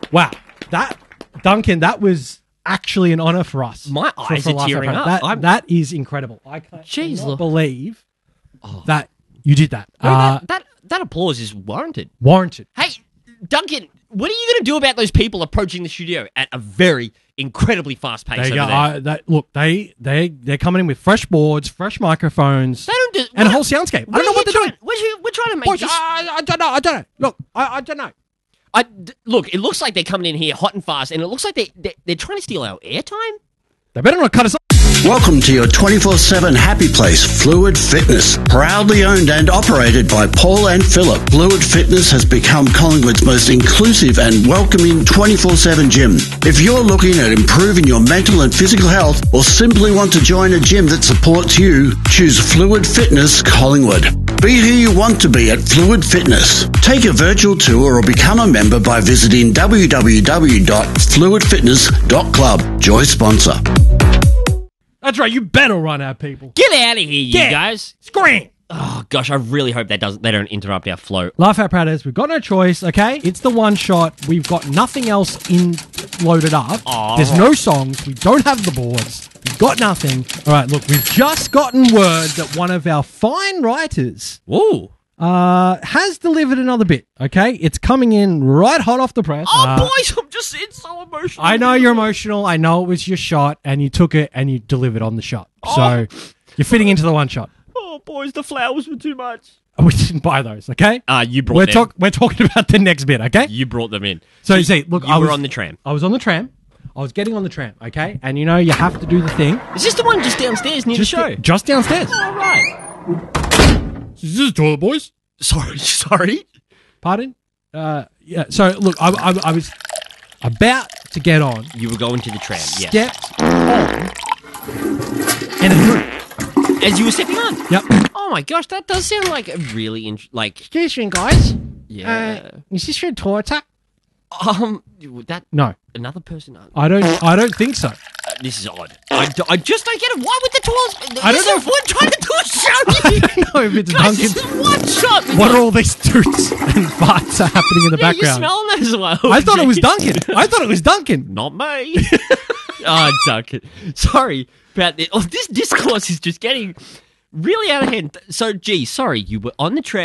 Wow. Duncan, that was actually an honour for us. My eyes are tearing up. That is incredible. I cannot believe that you did that. That applause is warranted. Warranted. Hey, Duncan, what are you going to do about those people approaching the studio at a very incredibly fast pace? They're coming in with fresh boards, fresh microphones, and a whole soundscape. I don't know what they're doing. We're trying to make Boys, I don't know. Look, I don't know. Look, it looks like they're coming in here hot and fast, and it looks like they're trying to steal our airtime. They better not cut us off. Welcome to your 24/7 happy place, Fluid Fitness. Proudly owned and operated by Paul and Philip, Fluid Fitness has become Collingwood's most inclusive and welcoming 24/7 gym. If you're looking at improving your mental and physical health, or simply want to join a gym that supports you, choose Fluid Fitness Collingwood. Be who you want to be at Fluid Fitness. Take a virtual tour or become a member by visiting www.fluidfitness.club. Joy sponsor. That's right. You better run out, people. Get out of here, you guys. Scream. Oh, gosh, I really hope they don't interrupt our flow. Laugh Out Proud We've got no choice, okay? It's the one shot. We've got nothing else loaded up. There's no songs. We don't have the boards. We've got nothing. All right, look, we've just gotten word that one of our fine writers has delivered another bit, okay? It's coming in right hot off the press. Oh, boys, it's so emotional. I know you're emotional. I know it was your shot, and you took it and you delivered on the shot. So you're fitting into the one shot. Oh, boys, the flowers were too much. We didn't buy those, okay? You brought them. We're talking about the next bit, okay? You brought them in. So you see, look, you were on the tram. I was on the tram. I was getting on the tram, okay? And you know, you have to do the thing. Is this the one just downstairs near the show? Just downstairs. All right. Is this the toilet, boys? Sorry. Pardon? Yeah. So look, I was about to get on. You were going to the tram. Stepped on, and it moved. As you were stepping on. Yep. Oh my gosh, that does sound like a really Excuse me, guys. Yeah. Is this your toilet? No. Another person. I don't think so. This is odd. I just don't get it. Why would the toilets? I don't know. We're trying to do a show. I don't know if it's Guys, Duncan. this is one shot. What are all these toots and farts are happening in the background? You're smelling that as well. I thought it was Duncan. Not me. Duncan. Sorry about this. This discourse is just getting really out of hand. So, sorry, you were on the tram.